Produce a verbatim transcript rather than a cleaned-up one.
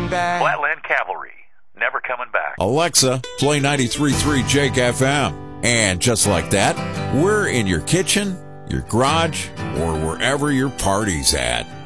coming back. Flatland Cavalry, never coming back. Alexa, play ninety-three point three Jake F M. And just like that, we're in your kitchen, your garage, or wherever your party's at.